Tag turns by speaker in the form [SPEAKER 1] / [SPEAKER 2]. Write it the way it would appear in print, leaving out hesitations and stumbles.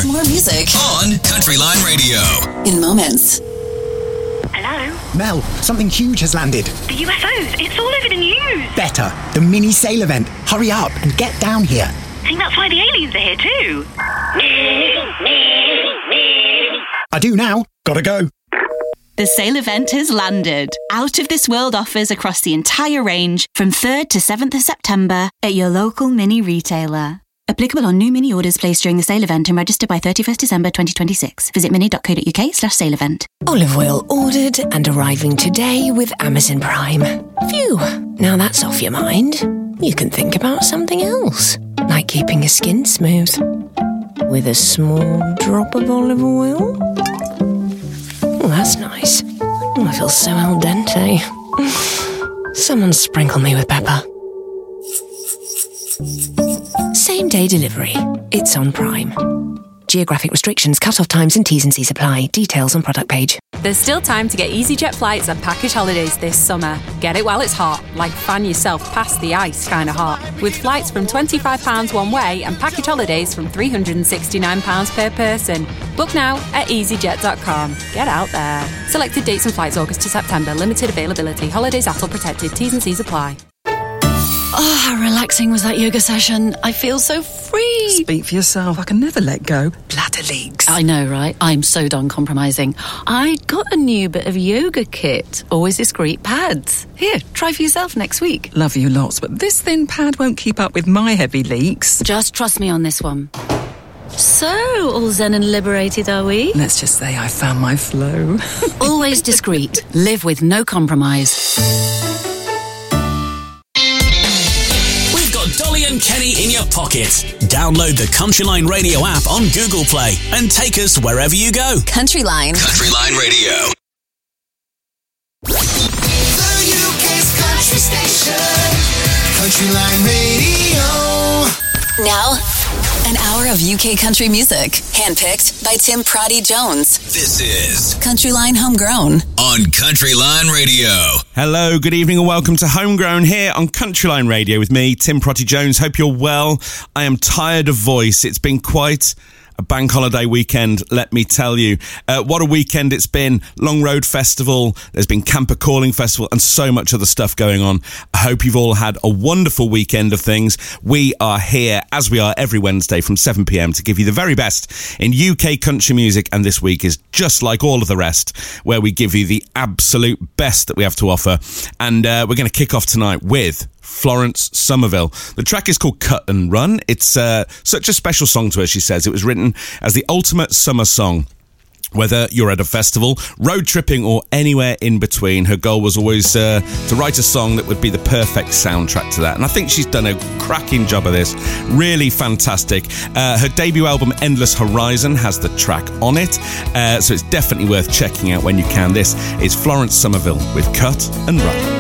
[SPEAKER 1] More music
[SPEAKER 2] on Country Line Radio.
[SPEAKER 1] In moments.
[SPEAKER 3] Hello?
[SPEAKER 4] Mel, something huge has landed.
[SPEAKER 3] The UFOs, it's all over the news.
[SPEAKER 4] Better, the mini sail event. Hurry up and get down here.
[SPEAKER 3] I think that's why the aliens are here too.
[SPEAKER 4] I do now. Gotta go.
[SPEAKER 5] The sale event has landed. Out of This World offers across the entire range from 3rd to 7th of September at your local mini retailer. Applicable on new mini orders placed during the sale event and register by 31st December 2026. Visit mini.co.uk/sale event.
[SPEAKER 6] Olive oil ordered and arriving today with Amazon Prime. Phew, now that's off your mind. You can think about something else, like keeping your skin smooth. With a small drop of olive oil. Oh, that's nice. Oh, I feel so al dente. Someone sprinkle me with pepper. Same day delivery. It's on Prime. Geographic restrictions, cut-off times and T's and C's apply. Details on product page.
[SPEAKER 7] There's still time to get EasyJet flights and package holidays this summer. Get it while it's hot, like fan yourself past the ice kind of hot. With flights from £25 one way and package holidays from £369 per person. Book now at easyjet.com. Get out there. Selected dates and flights August to September. Limited availability. Holidays ATOL protected. T's and C's apply.
[SPEAKER 8] Oh, how relaxing was that yoga session. I feel so free.
[SPEAKER 9] Speak for yourself. I can never let go. Bladder leaks.
[SPEAKER 8] I know, right? I'm so done compromising. I got a new bit of yoga kit. Always discreet pads. Here, try for yourself next week.
[SPEAKER 9] Love you lots, but this thin pad won't keep up with my heavy leaks.
[SPEAKER 8] Just trust me on this one. So, all zen and liberated, are we?
[SPEAKER 9] Let's just say I found my flow.
[SPEAKER 8] Always discreet. Live with no compromise.
[SPEAKER 2] Dolly and Kenny in your pocket. Download the Country Line Radio app on Google Play and take us wherever you go.
[SPEAKER 1] Country Line.
[SPEAKER 2] Country Line Radio.
[SPEAKER 10] The UK's country station. Country Line Radio.
[SPEAKER 1] Now, an hour of UK country music. Handpicked by Tim Proddy Jones.
[SPEAKER 2] This is
[SPEAKER 1] Country Line Homegrown
[SPEAKER 2] on Country Line Radio.
[SPEAKER 11] Hello, good evening and welcome to Homegrown here on Country Line Radio with me, Tim Proddy Jones. Hope you're well. I am tired of voice. It's been quite a bank holiday weekend, let me tell you. What a weekend it's been. Long Road Festival, there's been Camper Calling Festival and so much other stuff going on. I hope you've all had a wonderful weekend of things. We are here, as we are every Wednesday from 7pm, to give you the very best in UK country music, and this week is just like all of the rest, where we give you the absolute best that we have to offer. And we're going to kick off tonight with Florence Somerville. The track is called Cut and Run. It's such a special song to her, she says. It was written as the ultimate summer song. Whether you're at a festival, road tripping or anywhere in between, her goal was always to write a song that would be the perfect soundtrack to that. And I think she's done a cracking job of this. Really fantastic. Her debut album, Endless Horizon, has the track on it. So it's definitely worth checking out when you can. This is Florence Somerville with Cut and Run.